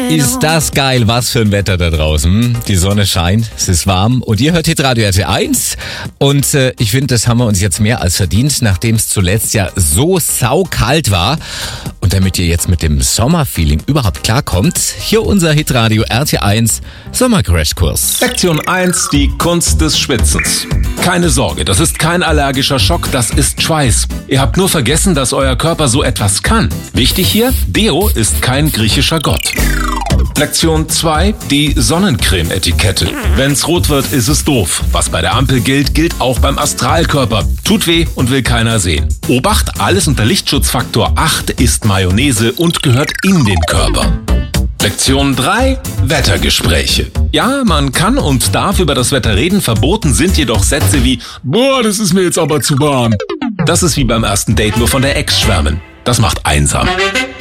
Ist das geil, was für ein Wetter da draußen. Die Sonne scheint, es ist warm und ihr hört Hitradio RT1 und ich finde, das haben wir uns jetzt mehr als verdient, nachdem es zuletzt ja so saukalt war. Und damit ihr jetzt mit dem Sommerfeeling überhaupt klarkommt, hier unser Hitradio RT1 Sommercrashkurs. Lektion 1, die Kunst des Schwitzens. Keine Sorge, das ist kein allergischer Schock, das ist Schweiß. Ihr habt nur vergessen, dass euer Körper so etwas kann. Wichtig hier, Deo ist kein griechischer Gott. Lektion 2, die Sonnencreme-Etikette. Wenn's rot wird, ist es doof. Was bei der Ampel gilt, gilt auch beim Astralkörper. Tut weh und will keiner sehen. Obacht, alles unter Lichtschutzfaktor 8 ist Mayonnaise und gehört in den Körper. Lektion 3, Wettergespräche. Ja, man kann und darf über das Wetter reden, verboten sind jedoch Sätze wie "Boah, das ist mir jetzt aber zu warm". Das ist wie beim ersten Date nur von der Ex schwärmen. Das macht einsam.